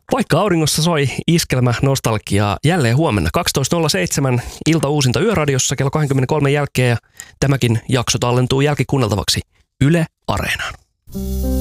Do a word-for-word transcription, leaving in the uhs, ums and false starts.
Vaikka auringossa soi iskelmä nostalgiaa jälleen huomenna kaksitoista nolla seitsemän ilta uusinta Yöradiossa kello kaksikymmentäkolme jälkeen ja tämäkin jakso tallentuu jälkikuunneltavaksi Yle Areenaan.